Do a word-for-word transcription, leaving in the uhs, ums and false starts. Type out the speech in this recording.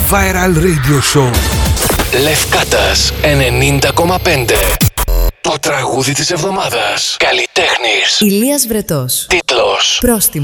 Viral Radio Show. Λευκάτας ενενήντα κόμμα πέντε. Το τραγούδι της εβδομάδας. Καλλιτέχνης Ηλίας Βρετός. Τίτλος. Πρόστιμο.